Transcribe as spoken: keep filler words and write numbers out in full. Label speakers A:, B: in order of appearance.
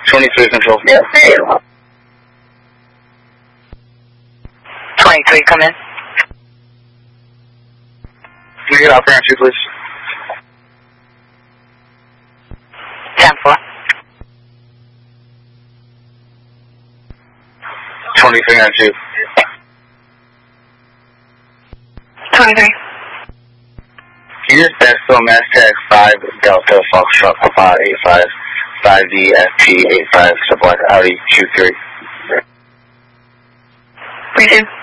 A: twenty-three control.
B: twenty-three, come in.
A: Can we get operator two, please?
B: ten four.
A: twenty-three on two.
B: twenty-three.
A: Can you just backfill mass tag five Delta Foxtrot Papa eight five five D F P eight five Subwise Audi Q three?
B: Resume.